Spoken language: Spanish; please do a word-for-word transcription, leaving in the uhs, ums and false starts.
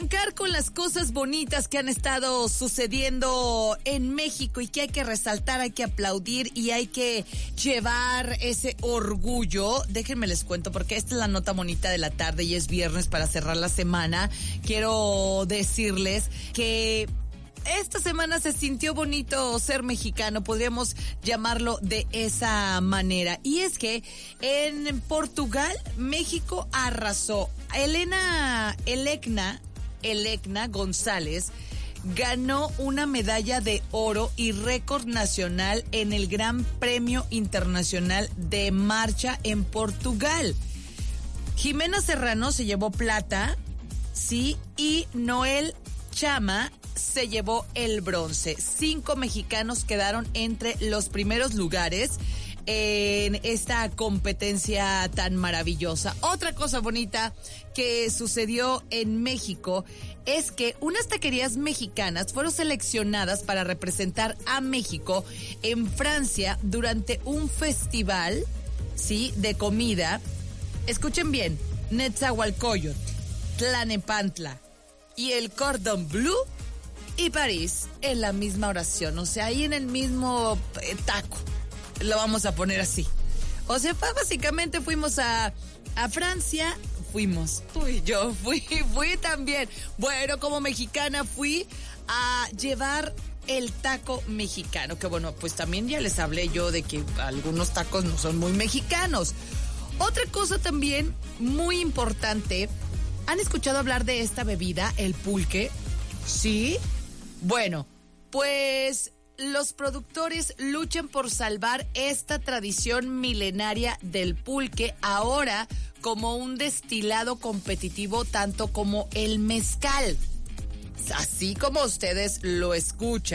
arrancar con las cosas bonitas que han estado sucediendo en México y que hay que resaltar, hay que aplaudir y hay que llevar ese orgullo. Déjenme les cuento porque esta es la nota bonita de la tarde y es viernes para cerrar la semana. Quiero decirles que esta semana se sintió bonito ser mexicano, podríamos llamarlo de esa manera. Y es que en Portugal, México arrasó. Elena Elecna, Elecna González ganó una medalla de oro y récord nacional en el Gran Premio Internacional de Marcha en Portugal. Jimena Serrano se llevó plata, sí, y Noel Chama se llevó el bronce. Cinco mexicanos quedaron entre los primeros lugares en esta competencia tan maravillosa. Otra cosa bonita que sucedió en México es que unas taquerías mexicanas fueron seleccionadas para representar a México en Francia durante un festival, sí, de comida. Escuchen bien: Netzahualcóyotl, Tlanepantla y el Cordon Bleu y París en la misma oración, o sea, ahí en el mismo eh, taco, lo vamos a poner así. O sea, básicamente fuimos a, a Francia, fuimos, fui yo, fui, fui también. Bueno, como mexicana fui a llevar el taco mexicano, que bueno, pues también ya les hablé yo de que algunos tacos no son muy mexicanos. Otra cosa también muy importante, ¿han escuchado hablar de esta bebida, el pulque? ¿Sí? Bueno, pues los productores luchan por salvar esta tradición milenaria del pulque ahora como un destilado competitivo tanto como el mezcal. Así como ustedes lo escuchan.